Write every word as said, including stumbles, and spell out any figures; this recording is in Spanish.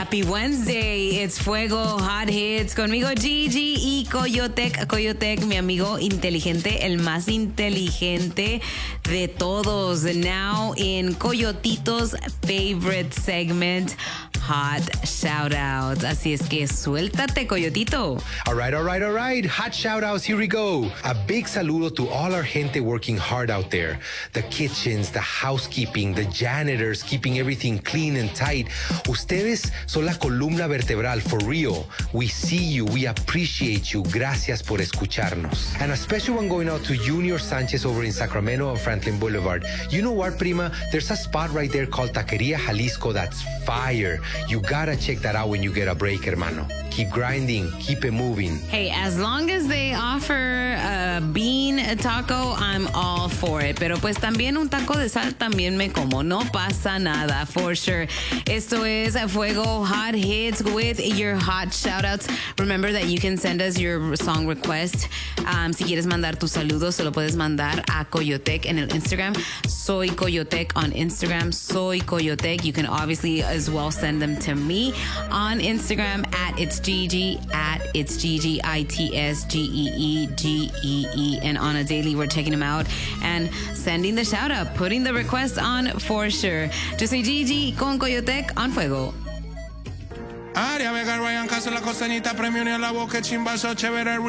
Happy Wednesday. It's Fuego Hot Hits. Conmigo Gigi y Coyotec. Coyotec, mi amigo inteligente, el más inteligente de todos. Now in Coyotito's favorite segment, Hot Shoutouts. Así es que suéltate, Coyotito. All right, all right, all right. Hot shoutouts, here we go. A big saludo to all our gente working hard out there. The kitchens, the housekeeping, the janitors, keeping everything clean and tight. Ustedes son la columna vertebral, for real. We see you, we appreciate you. Gracias por escucharnos. And a special one going out to Junior Sanchez over in Sacramento on Franklin Boulevard. You know what, prima? There's a spot right there called Taqueria Jalisco that's fire. You gotta check that out when you get a break, hermano. Keep grinding, keep it moving. Hey, as long as they offer a bean taco, I'm all for it. Pero pues también un taco de sal también me como. No pasa nada, for sure. Esto es Fuego Hot Hits with your hot shoutouts. Remember that you can send us your song request. Um, si quieres mandar tu saludo, se lo puedes mandar a Coyotec en el Instagram. Soy Coyotec on Instagram. Soy Coyotec. You can obviously as well send them to me on Instagram at It's Gigi, at It's Gigi, I T S G E E G E E. And on a daily, we're checking them out and sending the shout out, putting the request on for sure. Yo soy Gigi con Coyotec on Fuego. Aria Vega, Ryan Castle, la costanita, premio ni a la boca, chimbazo, chévere.